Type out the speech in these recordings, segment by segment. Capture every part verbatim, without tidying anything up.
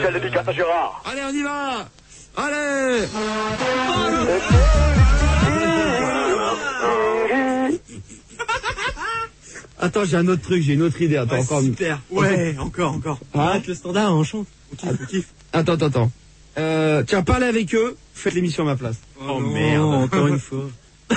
Spécial dédicace à Gérard. Allez, on y va. Allez. Attends, j'ai un autre truc, j'ai une autre idée. Attends, ouais, encore. Super. Ouais, encore, encore. Hein? Arrête le standard, on chante. On kiffe, on kiffe. Attends, attends, attends. Euh, tiens, parlez avec eux. Faites l'émission à ma place. Oh, oh merde. Encore une fois.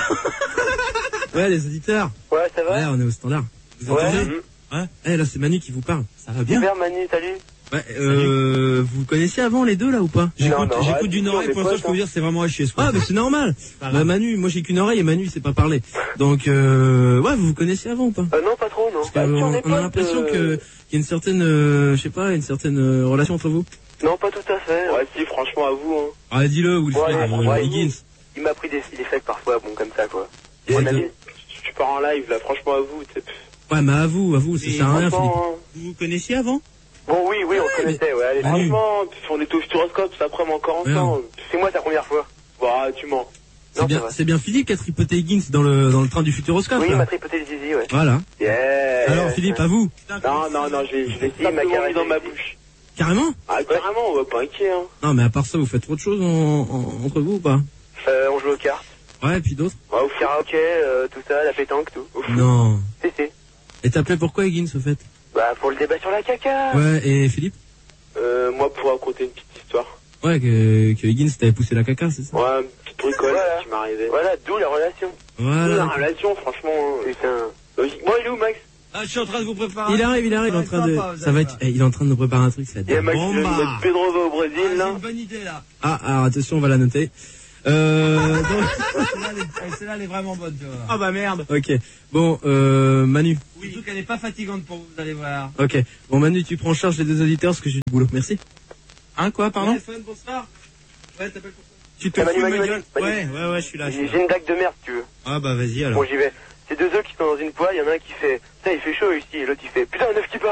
Ouais, les auditeurs. Ouais, ça va? Ouais, on est au standard. Vous ouais. entendez? Ouais. Eh, là, c'est Manu qui vous parle. Ça va bien? Super, Manu, salut. Ouais, euh, vous connaissiez avant les deux là ou pas? J'écoute, j'écoute d'une oreille, pour l'instant je peux vous dire c'est vraiment à chier ce coup. Ah bah c'est normal. Bah Manu, moi j'ai qu'une oreille et Manu il sait pas parler. Donc euh, ouais, vous vous connaissiez avant ou pas? Euh, non, pas trop, non. Parce que, on, on a l'impression euh... que qu'il y a une certaine, euh, je sais pas, une certaine euh, relation entre vous. Non, pas tout à fait. Ouais, si, franchement, à vous. Hein. Ah dis-le, Wilfred, ouais, euh, ouais, Higgins. Il m'a pris des, des fakes parfois, bon comme ça quoi. Et mon ami, tu pars en live là, franchement à vous. T'sais. Ouais, mais à vous, à vous, ça sert à rien, Philippe. Vous vous connaissiez avant? Bon, oui, oui, on ouais, connaissait, ouais. Allez, Manu. franchement, on était au Futuroscope, ça après, mais encore ensemble. C'est moi ta première fois. Bah, tu mens. C'est bien, c'est bien Philippe qui a tripoté Higgins dans le, dans le train du Futuroscope. Oui, là. il m'a tripoté le zizi, ouais. Voilà. Yeah. Alors, Philippe, à vous. Non, non, non, je vais, je vais essayer, il m'a carré dans ma bouche. Carrément? Ah, carrément, on va pas inquiet, hein. Non, mais à part ça, vous faites trop de choses en, en, entre vous ou pas? Euh, on joue aux cartes. Ouais, et puis d'autres? Ouais, au karaoké, euh, tout ça, la pétanque, tout. Non. C'est, c'est. Et t'appelais pourquoi Higgins, au fait? Bah, pour le débat sur la caca. Ouais, et Philippe? Euh, moi, pour raconter une petite histoire. Ouais, que, que Higgins t'avait poussé la caca, c'est ça? Ouais, une petite bricole voilà. Qui m'est arrivée. Voilà, d'où la relation. Voilà. D'où la relation, franchement. Putain. Bon, il est où, Max? Ah, je suis en train de vous préparer. Il arrive, il arrive, il est en train de, ça va être, eh, il est en train de nous préparer un truc, ça va être. Il y a Max, il va mettre Pedro va au Brésil, ah, là. C'est une bonne idée, là. Ah, alors, attention, on va la noter. Euh, donc... celle-là, elle est, celle-là, elle est vraiment bonne, tu vois. Ah bah merde. Ok. Bon, euh, Manu. Oui. Surtout qu'elle n'est pas fatigante pour vous, vous allez voir. Ok. Bon, Manu, tu prends en charge les deux auditeurs parce que j'ai du boulot. Merci. Hein, quoi, pardon? Téléphone, bonsoir. Ouais, t'appelles pour ça. Tu te fous, ma gueule? Ouais, ouais, ouais, je suis là. J'ai une blague de merde, si tu veux. Ah bah vas-y alors. Bon, j'y vais. C'est deux œufs qui sont dans une poêle, il y en a un qui fait « Putain, il fait chaud ici », et l'autre il fait « Putain, un œuf qui parle !»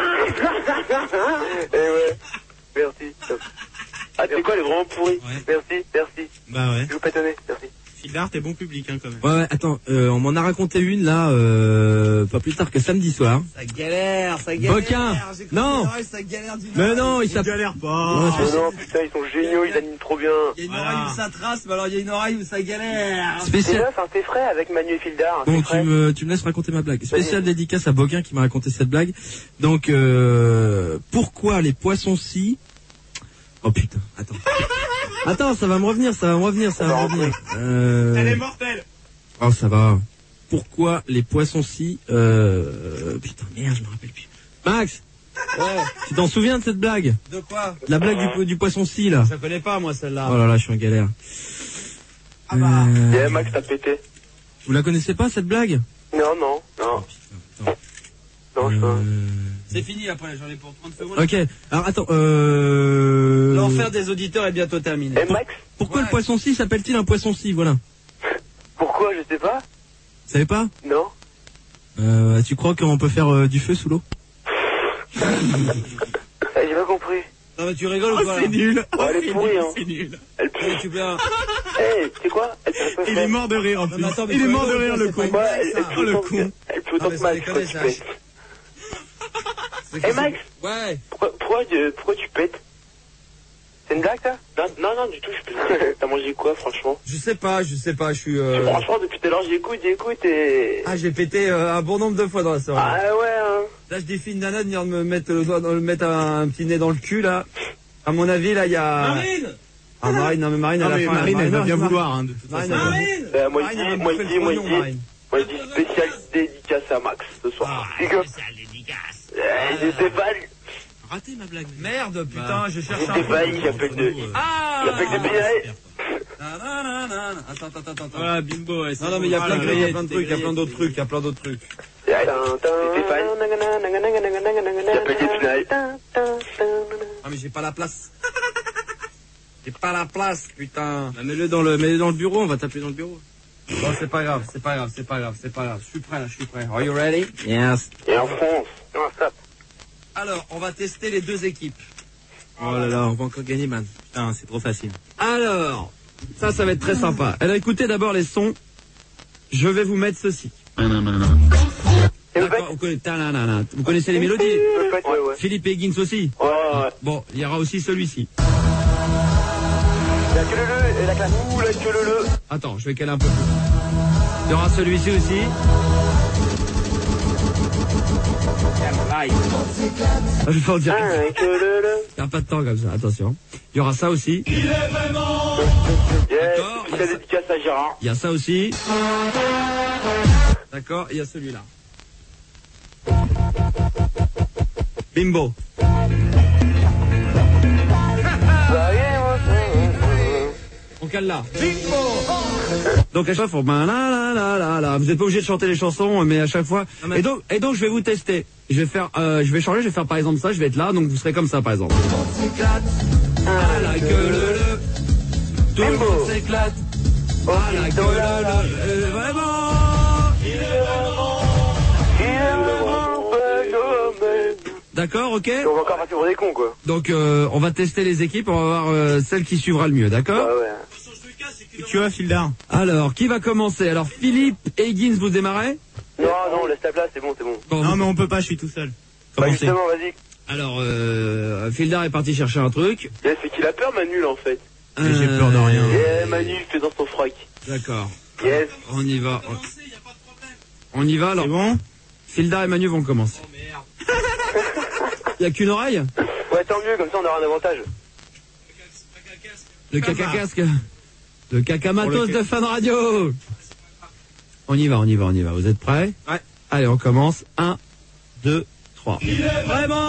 Et ouais, merci. Ah, tu sais quoi, elle est vraiment pourrie. Ouais. Merci, merci. Bah ouais. Je vous pétonner, merci. Philard, t'es bon public, hein, quand même. Ouais, ouais, attends, euh, on m'en a raconté une, là, euh, pas plus tard que samedi soir. Ça galère, ça galère. Boquin. Non. Ça galère du mais non, il s'appelle. galère pas. Non, non, non, putain, ils sont géniaux, ils animent trop bien. Il y a une voilà. oreille où ça trace, mais alors il y a une oreille où ça galère. Spécial. C'est neuf, hein, c'est frais avec Manu et Fildar. Bon, tu me, tu me laisses raconter ma blague. Spécial dédicace à Boquin qui m'a raconté cette blague. Donc, euh, pourquoi les poissons-ci... Oh putain, attends. Attends, ça va me revenir, ça va me revenir, ça va me revenir. Euh... Elle est mortelle. Oh, ça va. Pourquoi les poissons-ci... Euh... Putain, merde, je me rappelle plus. Max. Ouais. Tu t'en souviens de cette blague? De quoi? La blague du, du poisson-ci, là. Je la connais pas, moi, celle-là. Oh là là, je suis en galère. Ah bah. Euh... Yeah, Max, t'as pété. Vous la connaissez pas, cette blague? Non, non, non. Oh, putain, attends. Non, je euh... C'est fini après, j'en ai pour trente secondes. Ok, alors attends, euh... L'enfer des auditeurs est bientôt terminé. Eh, Max? Pourquoi ouais. le poisson-ci s'appelle-t-il un poisson-ci, voilà? Pourquoi, je sais pas. Vous savez pas? Non. Euh, tu crois qu'on peut faire euh, du feu sous l'eau? Eh, j'ai pas compris. Non mais tu rigoles oh, ou pas? C'est nul. Oh, elle est pourrie, hein. C'est nul. Elle pue. Tu peux... Eh, tu sais quoi? Elle peut un peu Il est mort de rire en plus. Non, attends, il est mort de rire le con. Ouais, elle, elle oh le con. Elle peut autant que Max, pourquoi tu pètes? Eh Max? Ouais. Pourquoi, pourquoi, euh, pourquoi tu pètes? C'est une blague, ça? Non, non, non, du tout, je peux. T'as mangé quoi, franchement? Je sais pas, je sais pas, je suis... Euh... Franchement, depuis tout à l'heure, j'écoute, j'écoute et... Ah, j'ai pété euh, un bon nombre de fois dans la soirée. Ah ouais, hein. Là, je défie une nana de venir me mettre le doigt, dans, me mettre un, un petit nez dans le cul, là. À mon avis, là, il y a... Marine! Ah, Marine, non, mais Marine, non, elle mais a faim. Marine, elle va bien Marine, vouloir, hein, de toute façon. Marine! Euh, moi, Marine, je elle va dis, moi, me je faire dis, le moi, je pognon, dis... Marine. Moi, je dis spécial dédicace à Max, ce soir. Ah, Big up. spécial dédicace. Eh, j'étais vague. Raté ma blague. Merde, putain, je cherche un... J'étais vague, j'appelle de... Ah! J'appelle de Béaé. Attends, attends, attends, attends. Voilà, bimbo, ouais, Non, non, mais il y a plein de trucs, il y a plein de trucs, il y a plein d'autres trucs, il y a plein d'autres trucs. J'appelle des Pinailles. Ah, mais j'ai pas la place. J'ai pas la place, putain. Bah, mets-le dans le, mets-le dans le bureau, on va t'appeler dans le bureau. Bon, c'est pas grave, c'est pas grave, c'est pas grave, c'est pas grave. Je suis prêt, là, je suis prêt. Are you ready? Yes. Et en France, comment ça? Alors, on va tester les deux équipes. Oh là là, on va encore gagner, man. Putain, c'est trop facile. Alors, ça, ça va être très sympa. Alors, écoutez d'abord les sons. Je vais vous mettre ceci. D'accord, vous, connaissez... vous connaissez les mélodies? Ouais, ouais. Philippe et Higgins aussi? Ouais, ouais. Bon, il y aura aussi celui-ci. La queue le le et la classe. Ouh, la queue le le. Attends, je vais caler un peu plus. Il y aura celui-ci aussi. Je vais pas en dire. Ah, la queue le le. Il n'y a pas de temps comme ça, attention. Il y aura ça aussi. Yes, D'accord. spécial dédicace à Gérard. Il y a ça aussi. D'accord, il y a celui-là. Bimbo. On cale là. Donc à chaque fois, ben là là là là là. Vous n'êtes pas obligé de chanter les chansons, mais à chaque fois. Et donc, et donc je vais vous tester. Je vais faire, euh, je vais changer. Je vais faire par exemple ça. Je vais être là, donc vous serez comme ça par exemple. On s'éclate à la gueule le. Tout le monde s'éclate à la gueule le. Et vraiment. Il est vraiment. Il est vraiment phénomène. D'accord, ok. On va encore passer pour des cons, quoi. Donc euh, on va tester les équipes. On va voir euh, celle qui suivra le mieux, d'accord? Ah ouais. Tu vois, Fildar. Alors, qui va commencer? Alors, Philippe et Higgins, vous démarrez? Non, non, laisse ta place, c'est bon, c'est bon. Bon, Non, vous- mais on peut pas, je suis tout seul. Bah Commencez. justement, vas-y. Alors, euh, Fildar est parti chercher un truc. Yes, c'est qu'il a peur, Manu, là, en fait. Mais j'ai peur de rien. Yeah, Manu, fais dans son frac. D'accord. Yes. On y va. On y va, alors. C'est bon? Fildar et Manu vont commencer. Il y a qu'une oreille? Ouais, tant mieux, comme ça, on aura un avantage. Le caca casque. Le caca matos Pour le ca- de Fun Radio. On y va, on y va, on y va. Vous êtes prêts? Ouais. Allez, on commence. Un, deux, trois. Vraiment